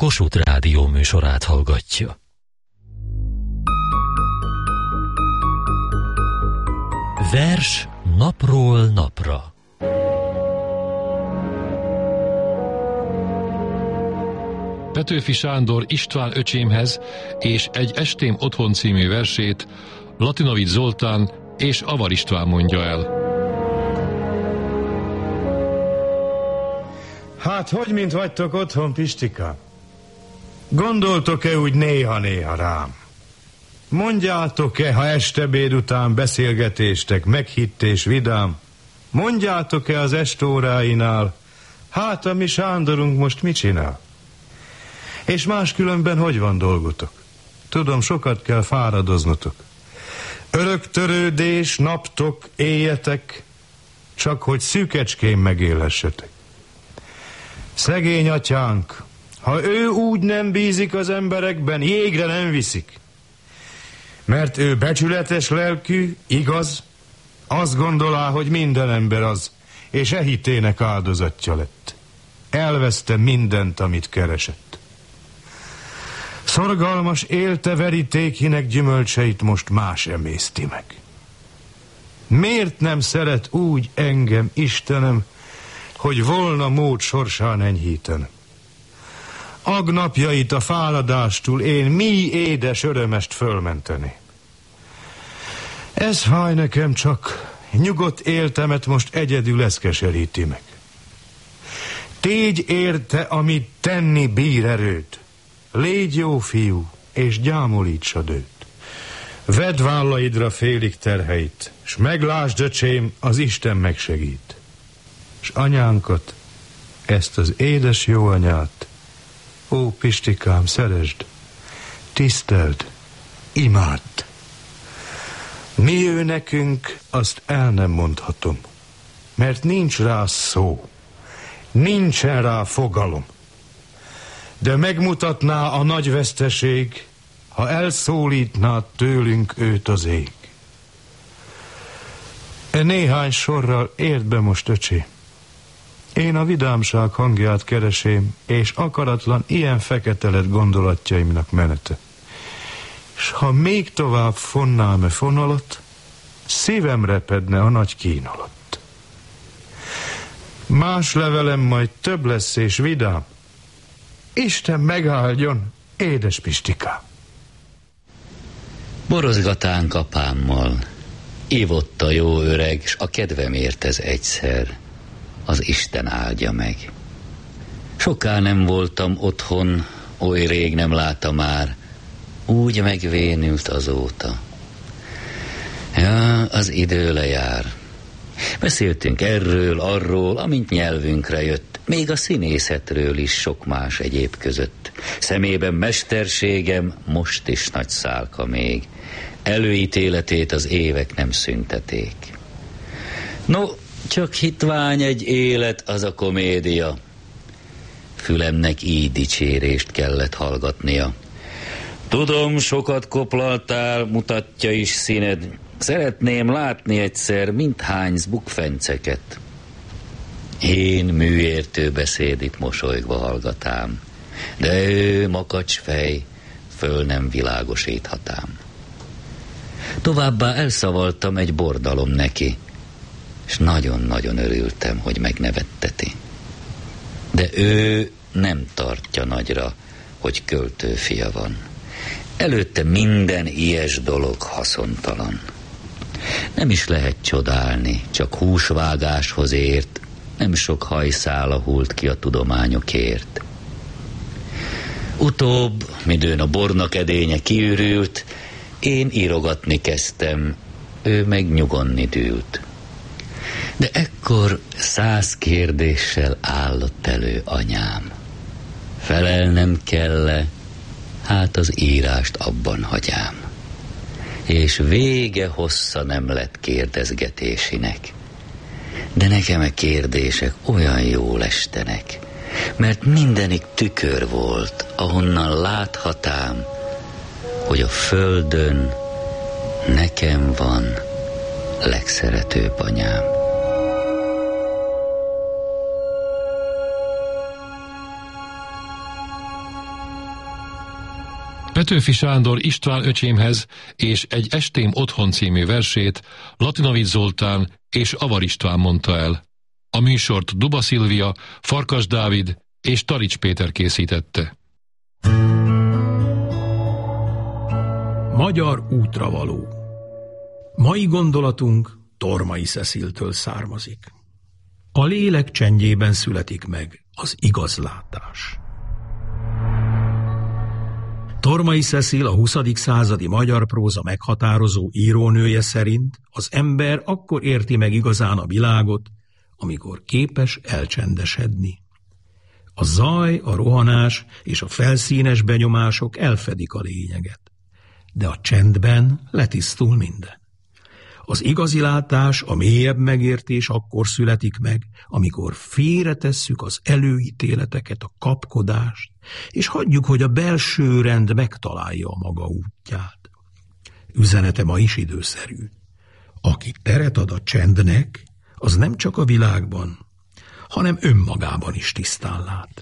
Kossuth Rádió műsorát hallgatja. Vers napról napra. Petőfi Sándor István öcsémhez és Egy estém otthon című versét Latinovics Zoltán és Avar István mondja el. Hát, hogy mint vagytok otthon, Pistikám? Gondoltok-e úgy néha-néha rám? Mondjátok-e, ha estebéd után beszélgetéstek meghitt és vidám? Mondjátok-e az estóráinál, hát a mi Sándorunk most mit csinál? És máskülönben hogy van dolgotok? Tudom, sokat kell fáradoznotok. Örök törődés, naptok, éjjetek, csak hogy szűkecskén megélhessetek. Szegény atyánk, ha ő úgy nem bízik az emberekben, jégre nem viszik. Mert ő becsületes lelkű, igaz, azt gondolá, hogy minden ember az, és e hitének áldozatja lett. Elveszte mindent, amit keresett. Szorgalmas élte verítékinek gyümölcseit most más emészti meg. Miért nem szeret úgy engem, Istenem, hogy volna mód sorsán enyhítenem? Agnapjait a fáradástól én mi édes örömest fölmenteném. Ez fáj nekem, csak nyugodt éltemet most egyedül ez keseríti meg. Tégy érte, amit tenni bír erőt. Légy jó fiú, és gyámolítsad őt. Vedd vállaidra félig terheit, s meglásd, öcsém, az Isten megsegít. S anyánkat, ezt az édes jó anyát, ó, Pistikám, szeresd, tiszteld, imádd. Mi ő nekünk, azt el nem mondhatom, mert nincs rá szó, nincsen rá fogalom. De megmutatná a nagy veszteség, ha elszólítná tőlünk őt az ég. E néhány sorral érd be most, öcsém. Én a vidámság hangját keresém, és akaratlan ilyen fekete lett gondolatjaimnak menete. S ha még tovább fonnám-e fonalat, szívem repedne a nagy kín alatt. Más levelem majd több lesz és vidám. Isten megáldjon, édes Pistikám. Borozgatánk apámmal, ívott a jó öreg, s a kedvemért ez egyszer, az Isten áldja meg. Soká nem voltam otthon, oly rég nem látta már, úgy megvénült azóta. Ja, az idő lejár. Beszéltünk erről, arról, amint nyelvünkre jött, még a színészetről is sok más egyéb között. Szemében mesterségem most is nagy szálka még, előítéletét az évek nem szünteték. No, csak hitvány egy élet az a komédia. Fülemnek így dicsérést kellett hallgatnia. Tudom, sokat koplaltál, mutatja is színed. Szeretném látni egyszer, mint hánysz bukfenceket. Én műértő beszédit mosolygva hallgatám, de ő makacsfej, föl nem világosíthatám. Továbbá elszavaltam egy bordalom neki, és nagyon-nagyon örültem, hogy megnevetteti. De ő nem tartja nagyra, hogy költőfia van. Előtte minden ilyes dolog haszontalan. Nem is lehet csodálni, csak húsvágáshoz ért, nem sok hajszála hult ki a tudományokért. Utóbb, midőn a bornak edénye kiürült, én írogatni kezdtem, ő meg nyugodni dűlt. De ekkor 100 kérdéssel állott elő anyám. Felelnem kell-e, hát az írást abban hagyám. És vége hossza nem lett kérdezgetésinek. De nekem a kérdések olyan jól estenek, mert mindenik tükör volt, ahonnan láthatám, hogy a földön nekem van legszeretőbb anyám. Petőfi Sándor István öcsémhez és Egy estém otthon című versét Latinovics Zoltán és Avar István mondta el. A műsort Duba Szilvia, Farkas Dávid és Tarics Péter készítette. Magyar útravaló. Mai gondolatunk Tormai Ceciltől származik. A lélek csendjében születik meg az igazlátás. Tormai Cecil, a 20. századi magyar próza meghatározó írónője szerint az ember akkor érti meg igazán a világot, amikor képes elcsendesedni. A zaj, a rohanás és a felszínes benyomások elfedik a lényeget, de a csendben letisztul minden. Az igazi látás, a mélyebb megértés akkor születik meg, amikor félretesszük az előítéleteket, a kapkodást, és hagyjuk, hogy a belső rend megtalálja a maga útját. Üzenete ma is időszerű. Aki teret ad a csendnek, az nem csak a világban, hanem önmagában is tisztán lát.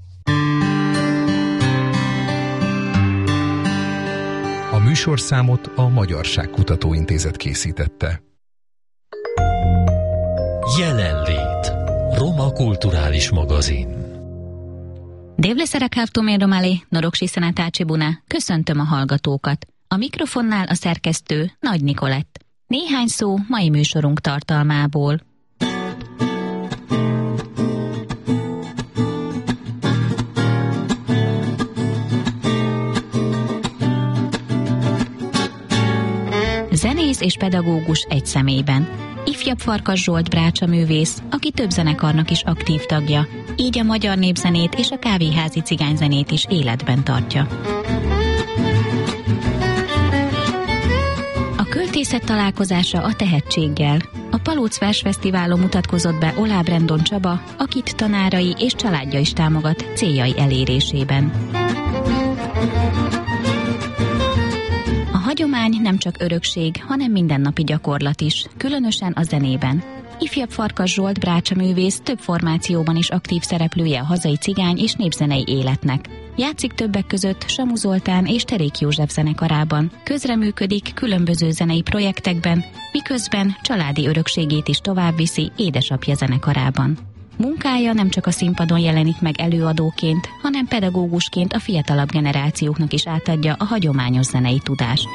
A műsorszámot a Magyarságkutató Intézet készítette. Jelenlét. Roma kulturális magazin. Dévleszere kávtomén romali, noroksi szenátácsi buna, köszöntöm a hallgatókat. A mikrofonnál a szerkesztő Nagy Nikolett. Néhány szó mai műsorunk tartalmából. Zenész és pedagógus egy személyben. Ifjabb Farkas Zsolt brácsa művész, aki több zenekarnak is aktív tagja, így a magyar népzenét és a kávéházi cigányzenét is életben tartja. A költészet találkozása a tehetséggel. A Palóc Versfesztiválon mutatkozott be Oláb Rendon Csaba, akit tanárai és családja is támogat céljai elérésében. A hagyomány nem csak örökség, hanem mindennapi gyakorlat is, különösen a zenében. Ifjabb Farkas Zsolt brácsa művész több formációban is aktív szereplője a hazai cigány és népzenei életnek. Játszik többek között Samu Zoltán és Terék József zenekarában, közreműködik különböző zenei projektekben, miközben családi örökségét is továbbviszi édesapja zenekarában. Munkája nem csak a színpadon jelenik meg előadóként, hanem pedagógusként a fiatalabb generációknak is átadja a hagyományos zenei tudást.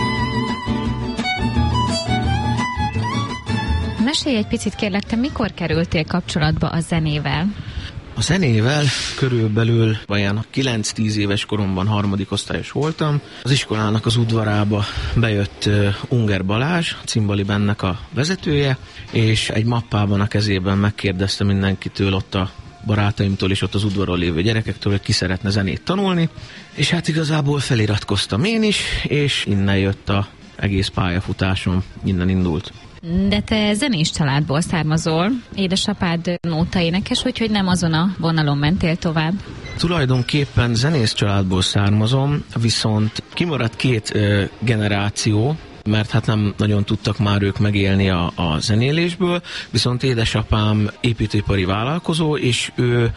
Mesélj egy picit, kérlek, te mikor kerültél kapcsolatba a zenével? A zenével körülbelül olyan 9-10 éves koromban harmadik osztályos voltam. Az iskolának az udvarába bejött Unger Balázs, Cimbali Bandnek a vezetője, és egy mappában a kezében megkérdezte mindenkitől, ott a barátaimtól és ott az udvaron lévő gyerekektől, hogy ki szeretne zenét tanulni, és hát igazából feliratkoztam én is, és innen jött az egész pályafutásom, innen indult. De te zenés családból származol, édesapád nótaénekes, úgyhogy nem azon a vonalon mentél tovább. Tulajdonképpen zenész családból származom, viszont kimaradt 2 generáció, mert hát nem nagyon tudtak már ők megélni a zenélésből, viszont édesapám építőipari vállalkozó, és ő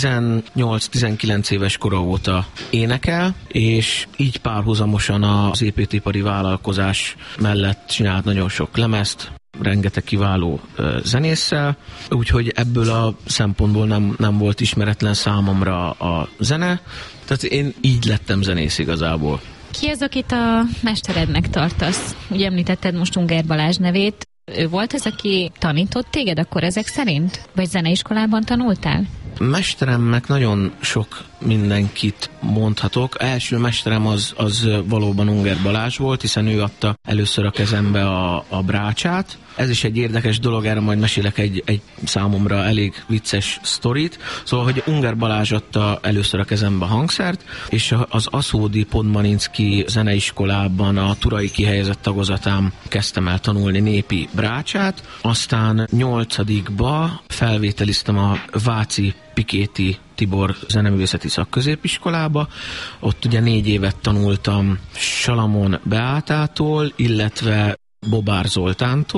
18-19 éves kora óta énekel, és így párhuzamosan az építőipari vállalkozás mellett csinált nagyon sok lemezt, rengeteg kiváló zenésszel, úgyhogy ebből a szempontból nem volt ismeretlen számomra a zene, tehát én így lettem zenész igazából. Ki az, akit a mesterednek tartasz? Ugye említetted most Unger Balázs nevét. Ő volt az, aki tanított téged akkor ezek szerint? Vagy zeneiskolában tanultál? Mesteremnek nagyon sok mindenkit mondhatok. Első mesterem az valóban Unger Balázs volt, hiszen ő adta először a kezembe a brácsát. Ez is egy érdekes dolog, erre majd mesélek egy számomra elég vicces sztorit. Szóval, hogy Unger Balázs adta először a kezembe a hangszert, és az Aszódi Podmanicki zeneiskolában a turai kihelyezett tagozatán kezdtem el tanulni népi brácsát, aztán 8-ba felvételiztem a Váci Pikéti Tibor zeneművészeti szakközépiskolába. Ott ugye 4 évet tanultam Salamon Beátától, illetve Bobár Zoltántól,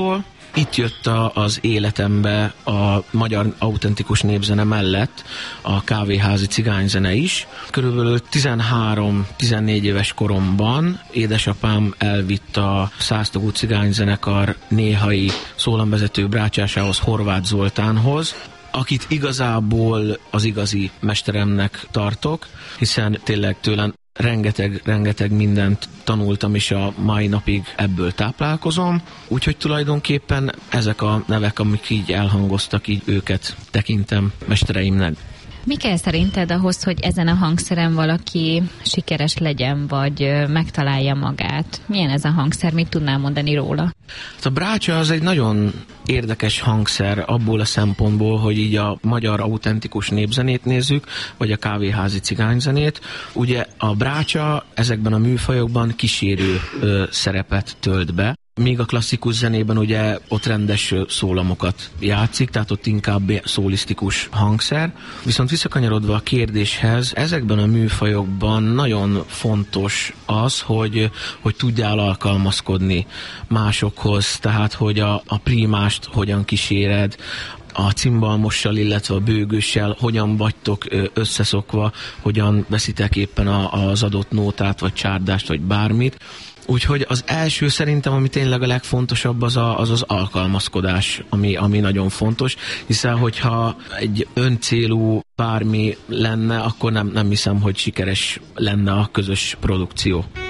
Itt jött az életembe a magyar autentikus népzene mellett a kávéházi cigányzene is. Körülbelül 13-14 éves koromban édesapám elvitt a Száztagú cigányzenekar néhai szólamvezető brácsásához, Horváth Zoltánhoz, akit igazából az igazi mesteremnek tartok, hiszen tényleg tőlem rengeteg mindent tanultam, és a mai napig ebből táplálkozom. Úgyhogy tulajdonképpen ezek a nevek, amik így elhangoztak, így őket tekintem mestereimnek. Mi kell szerinted ahhoz, hogy ezen a hangszeren valaki sikeres legyen, vagy megtalálja magát? Milyen ez a hangszer? Mit tudnál mondani róla? A brácsa az egy nagyon érdekes hangszer abból a szempontból, hogy így a magyar autentikus népzenét nézzük, vagy a kávéházi cigányzenét. Ugye a brácsa ezekben a műfajokban kísérő szerepet tölt be, míg a klasszikus zenében ugye ott rendes szólamokat játszik, tehát ott inkább szólisztikus hangszer. Viszont visszakanyarodva a kérdéshez, ezekben a műfajokban nagyon fontos az, hogy tudjál alkalmazkodni másokhoz, tehát hogy a prímást hogyan kíséred, a cimbalmossal, illetve a bőgőssel hogyan vagytok összeszokva, hogyan veszitek éppen az adott nótát, vagy csárdást, vagy bármit. Úgyhogy az első szerintem, ami tényleg a legfontosabb, az alkalmazkodás, ami nagyon fontos, hiszen hogyha egy öncélú bármi lenne, akkor nem hiszem, hogy sikeres lenne a közös produkció.